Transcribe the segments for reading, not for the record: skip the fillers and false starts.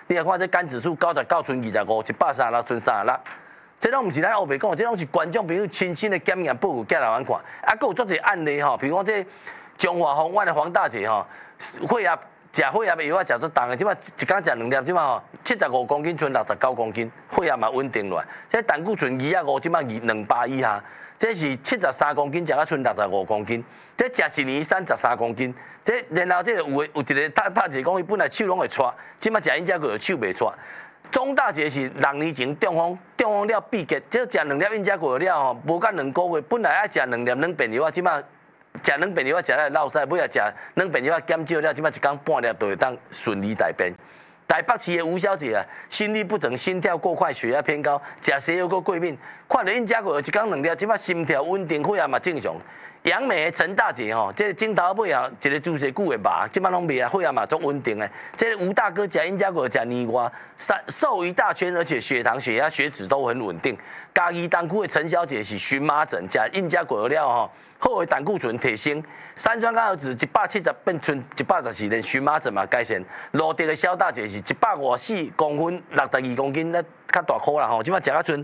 你来看这肝指数99剩25，136剩36。这拢毋是咱后白讲，这拢是观众朋友亲身的检验报告寄来阮看。啊，佫有足侪案例吼，比如讲这中华红湾的黄大姐吼，血压食血压的药啊食足重的，即摆一工食2粒，即摆吼75公斤剩69公斤，血压嘛稳定落来。这胆固醇205，即摆200以下。这是73公斤，食到剩65公斤。这食1年33公斤。这然后这有一个大姐讲，伊本来手拢会喘，即摆食因遮个手袂喘。钟大姐是6年前中风了闭结，这食2粒因遮个了吼，无到2个月，本来爱食2粒软便药，即摆食软便药食来落屎，尾啊食软便药减少了，即摆1工半粒就会当顺利大便。台北市的吴小姐啊，心律不整，心跳过快，血压偏高，食西药过过敏，看到因遮个1工2粒，即摆心跳稳定，血压嘛正常。杨梅的陈大姐吼，这镜头尾啊，一个注射久的肉，即摆拢袂啊，血压嘛足稳定的。这吴大哥食因遮个食年外，瘦一大圈，而且血糖、血压、血脂都很稳定。嘉义东区的陈小姐是荨麻疹，食因遮个了吼。好的胆固醇提升，三酸甘油酯170变剩114，连荨麻疹嘛改善。罗德的肖大姐是154公分，62公斤，那较大颗啦吼，即摆食到剩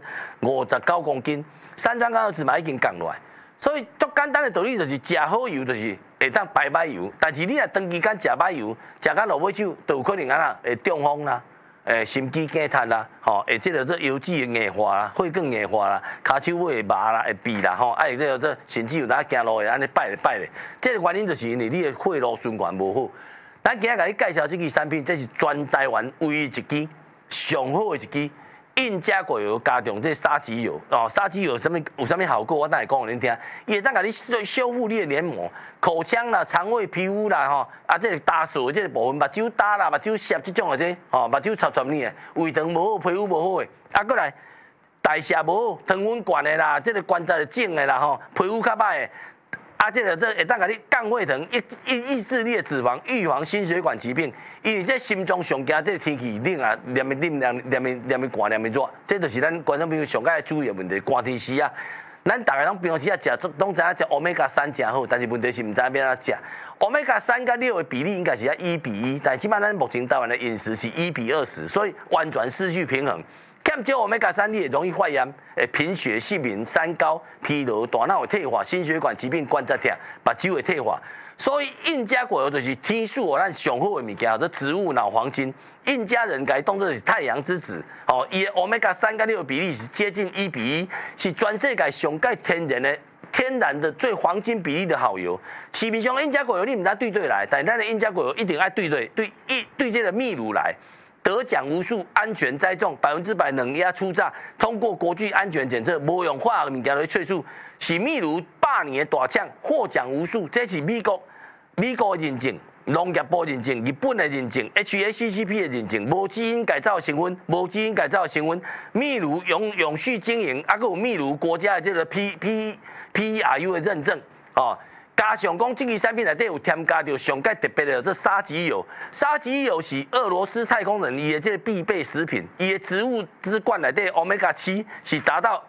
59公斤，三酸甘油酯嘛已经降落来。所以足简单的道理就是食好油就是会当排歹油，但是你若长期间食歹油，食到落尾手，就有可能会中风啦。心肌梗塞啦，吼，会即个这油脂会硬化啦，血管硬化啦，骹手尾会麻啦，会闭啦，吼，这个甚至有哪行路会安尼摆咧，这个原因就是因为你的血路循环无好。咱今日甲你介绍这支产品，这是全台湾唯一一支上好的一支印加果油加上这沙棘油哦，沙棘油有什么效果？我等下讲给恁听。伊会当甲你修复你的黏膜、口腔啦、肠胃、皮肤啦，吼啊，这个打扫这个部分，目睭打啦、目睭涩这种的这，吼目睭插呢的，胃肠无好、皮肤无好的，啊，过来代谢无好、糖分悬的啦，这个关节肿的啦，吼皮肤较歹的。啊，这会当甲你降血糖，抑制你的脂肪，预防心血管疾病。因为这心脏上惊，这天气冷啊，黏的寒，黏的热，这就是咱观众朋友上爱注意的问题。寒天时啊，咱大家拢平时啊食，拢知影食 Omega 3真好，但是问题是唔知影要安怎食。Omega 3甲6的比例应该是要1:1，但基本上咱目前台湾的饮食是1:20，所以完全失去平衡。欠少 Omega 3，你也容易发炎，贫血、失眠、三高、疲劳、大脑会退化、心血管疾病、关节痛、目睭会退化。所以印加果油就是天数咱上好的物件，叫做植物脑黄金。印加人改当作是太阳之子，哦，伊的 Omega 3跟6的比例是接近1:1，是全世界上界天然的最黄金比例的好油。市面上印加果油你唔知对来，但咱的印加果油一定爱对这个秘鲁来。得奖无数，安全栽种，100%冷压初榨，通过国际安全检测，无用化学物件来萃取，是秘鲁8年的大厂，获奖无数。这是美国的认证，农业部认证，日本的认证 ，HACCP 的认证，无基因改造成分，秘鲁永续经营，还有秘鲁国家的这个 PERU 的认证，哦。加上讲，这支产品内底有添加到上界特别的这沙棘油，沙棘油是俄罗斯太空人伊的这个必备食品，伊的植物之冠内底 Omega 7是达到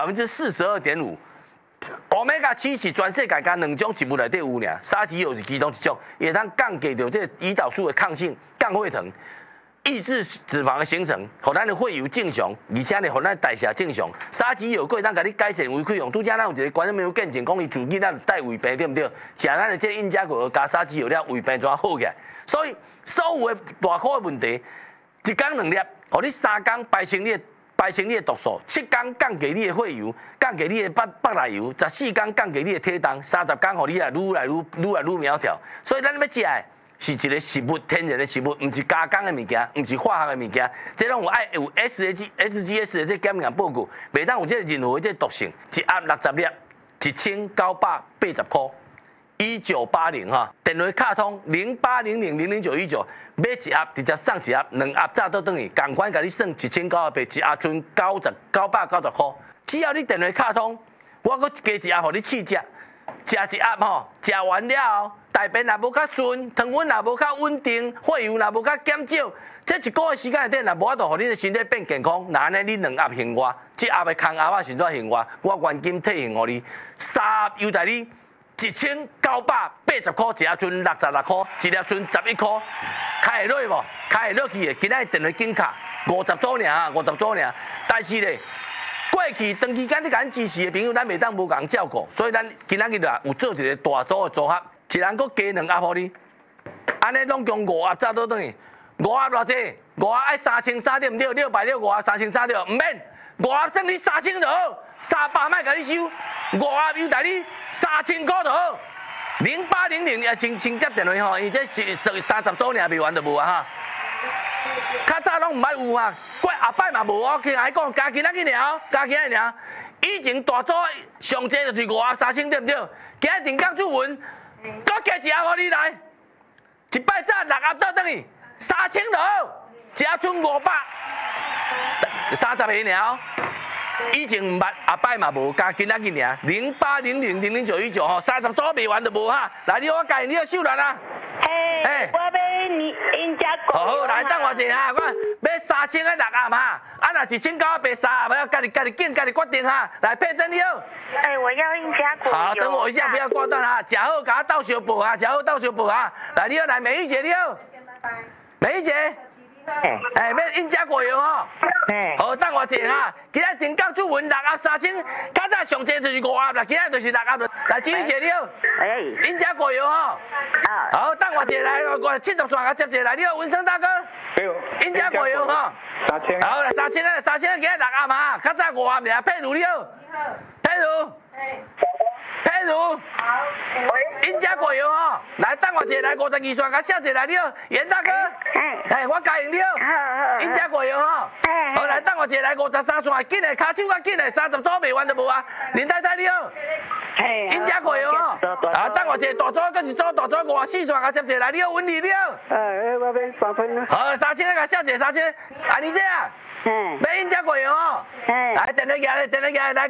42.5%。Omega 7是全世界甲2种植物内底有尔，沙棘油是其中一种，会当降低到这胰岛素的抗性，降血糖。抑制脂肪的形成，互咱的血油正常，而且呢，互咱代谢正常。沙棘油可以当甲你改善胃溃疡。拄则咱有一个观众朋友见证讲，伊自己咱带胃病对不对？食咱的这印加果油加沙棘油了，胃病就好起来。所以所有的大块的问题，1工2粒，互你3工排清你的毒素，7工降低你的血油，降低你的腹内油，14工降低你的体重，30工互你啊愈来愈苗条。所以咱要食的。是一个食物，天然的食物，唔是加工的物件，唔是化学的物件。这种有 SGS 的这检验报告，袂当有这任何这毒性。一盒60粒，1980块。1980哈，电话卡通0800000919，买一盒直接送一盒，2盒早倒转去，同款甲你算1980，一盒剩990块。只要你电话卡通，我搁加一盒互你试食，食一盒吼，食完了后。大便也无较顺，糖分也无较稳定，血油也无较减少，这1个月时间内底，若无法度互你的身体变健康，那安尼你2盒行我，这盒的空盒啊，甚至行我原金退还互你，3盒优待你 1980块，一粒存66块，一粒存11块，开会落去无？开会落去的，今仔电话紧卡50组尔，50组尔。但是咧，过去长期间你甲咱支持的朋友，咱袂当无共照顾，所以咱今仔日啊有做一个大组的组合，一人搁加2盒互你，安尼拢共5盒早倒转去，5盒偌济？5盒爱3300对毋对？6百6 5盒3300对，毋免5盒算你3000就好，300莫甲你收，5盒优待你3000块就好。0800也请接电话吼，伊这是30组尔，未完就无啊哈。较早拢毋捌有啊，过后摆嘛无哦，去甲伊讲加今仔日尔，加今仔尔。以前大组上济就是5盒3000对毋对？今仔定岗主文，搁加1盒互你来，一摆早6盒倒转去3000就好，一盒剩500，30个尔。以前毋捌，后摆嘛无，加今仔日尔，0800000919吼，30组卖完就无哈。来，你我教你个手段啊。 嘿，我要因遮过。 好，来等我一下哈，我要3000个6盒哈，啊若1900卖3盒，要家己紧，家己决定哈。来，配真你好。 我要因遮过。 好，等我一下，不要挂断哈，食好甲我倒小报哈，食好倒小报哈。来，你好，来美玉姐你好。美玉姐。要因遮过药吼。好，等我一下哈。今仔定岗主文6盒3000，较早上济就是5盒啦，今仔就是6盒。来，金玉姐你好。因遮过药吼。好，等我一下来，我70线甲接一下来，你好，文生大哥。因遮过药吼。3000。好，来3000个，3000个今仔6盒嘛，较早5盒尔，佩如你好。佩如。佩如。因遮过药吼。来，等我一下来52线甲写一下来，你好，严大哥。我答应你好。因遮过药吼。好，来等我一下来53线，紧的，骹手较紧的，30组卖完就无啊。林太太你好。因遮过药吼。啊，等我一下大组，搁一组大组54线甲接一下来，你好，文丽你好。 我要3分啦。 好，3000个甲写一下3000，安妮姐啊。要因遮过药吼。来，电话来，电话来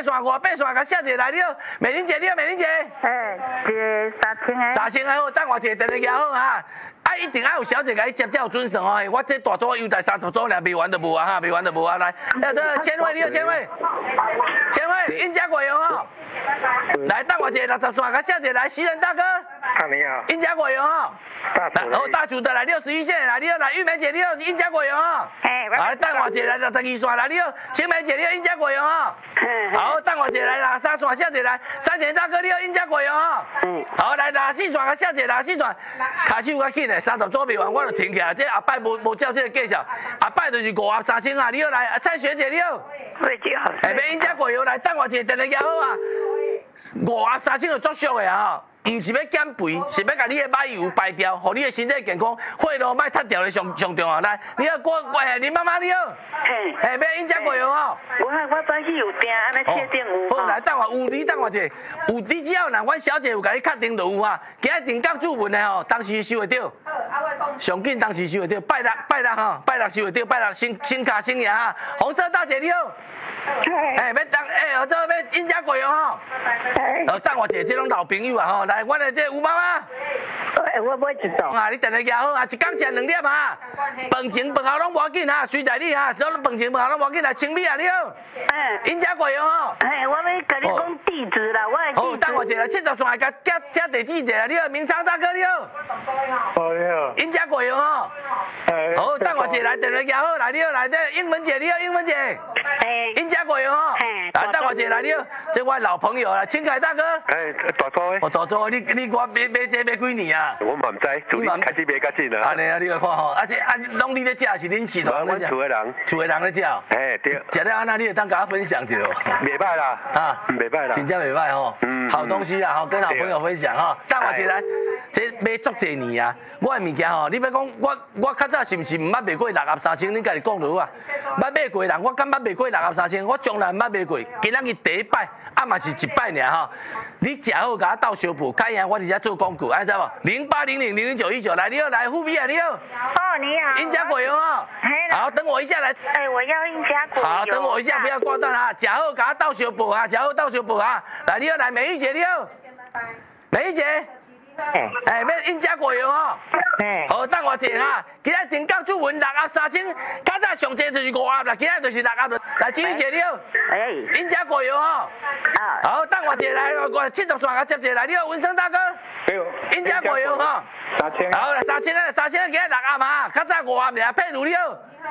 58线甲写一下来，你好，美玲姐你好，美玲姐。3000个好，等我一下电话好哈。啊，一定要有小姐甲伊接才有准绳哦。我这大组优待30组尔，卖完就无啊哈，卖完就无啊。来，这千惠你好，千惠，因遮过药吼。来，等我一下60线甲写一下来，西人大哥。 你好。 因遮过药吼。好，大主的来61线来，你好，来玉梅姐你好，因遮过药吼。来，等我一下来62线来，你好，青梅姐你好，因遮过药吼。好，等我一下来63线写一下来，山田大哥你好，因遮过药吼。好，来64线甲写一下64线，骹手较紧的30组卖完我就停起来，这后摆无照这个计数，后摆就是5盒3000啊，你好来，蔡学姐你好。 会姐好。 要因遮过药来，等我一下电话好啊。5盒3000就足俗的啊。唔是要减肥，是要甲你的买油排掉，互你的身体健康，血路莫塌掉的上重要。来，你好，林妈妈你好。要因遮过药吼。 我早起有订，安尼确定有。 好，来等我有你等我者，有你只要若阮小姐有甲你确定就有啊。今仔定岗主文的吼，当时收会到。好，我讲。上紧当时收会到，拜六吼，拜六收会到，拜六新卡新爷哈。红色大姐你好。要当这要因遮过药吼。等我者，这种老朋友啊吼。来，阮的这吴妈妈。 我买一道。 啊，你电话举好啊，一工食2粒哈。饭前饭后拢无要紧哈，随在你哈，饭前饭后拢无要紧来清米啊，你好。因遮过药吼。 我要甲你讲地址啦，我的地址。 好，等我一下，70线甲加地址一下，你好，明昌大哥你好。 你好。 因遮过药吼。好，等我一下来电话举好来，你好来，这英文姐你好，英文姐。因遮过药吼。来，等我一下来，你好，这我老朋友啦，清凯大哥。 大组的。 大组，你我买这买几年啊？ 我嘛唔知，自你开始买较紧啦。 安尼啊，你来看吼，啊这拢你咧食是恁饲人咧食？ 厝的人。厝的人咧食。 对。 食了安那，你会当甲我分享一下。 袂歹啦。袂歹啦。 真正袂歹吼。好东西啊，吼，跟好朋友分享哈。等我一来，这买足济年啊，我的物件吼，你要讲我较早是毋是毋捌卖过6盒3000？你家己讲落啊。捌卖过人，我敢捌卖过6盒3000？我从来毋捌卖过。今仔日第一摆，啊嘛是一摆尔吼。你食好甲我斗小补，开样我伫遮做广告，爱知无？0800000919来，你好，来富比啊，你好。 你好。 因遮过药哦。好，等我一下来。 我要因遮过药。 好，等我一下，不要挂断哈。食好甲我斗小补哈，食好斗小补哈。来，你好，来美玉姐你好。美玉姐。 要印加果油吼。好，等我一下哈。今仔定岗主文6盒3000，较早上济就是5盒啦，今仔就是6盒了。来，注意一下了。印加果油吼。好，等我一下来，我70算啊接一下来，你好，文生大哥。印加果油吼。3000。好，来3000个，今仔6盒嘛，较早5盒尔，配如了。